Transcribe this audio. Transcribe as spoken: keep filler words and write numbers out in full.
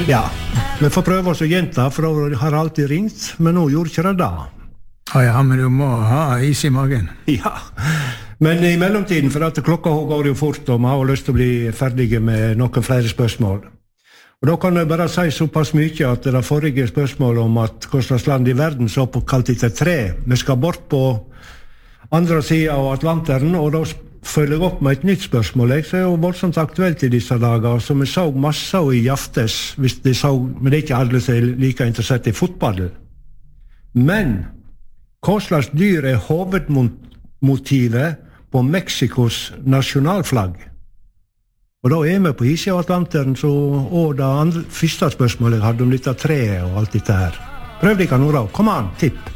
Ja, vi får prøve oss å gjenta, for da har alltid ringt, men nå gjorde ikke det da. Ja, ja, men du må ha is i magen. Ja, men i mellomtiden, for at klokka går jo fort, og vi har lyst til å bli ferdige med noen flere spørsmål. Og da kan jeg bare si såpass mye at det forrige spørsmålet om at hva slags land i verden så på kalt etter tre. Vi skal bort på andre siden av Atlanteren, og da følger jeg opp med et nytt spørsmål. Jeg er jo voldsomt aktuelt i disse dager, som jeg så masse i Jaftes, hvis de så, men det er ikke alle som er like interessert i fotball. Men hva slags dyr er hovedmotivet på Mexikos nasjonalflagg? Og da er vi på isen av Atlanteren, så, og det andre, første spørsmålet jeg hadde om dette treet og alt dette her. Prøv dere nå da, kom an, tipp!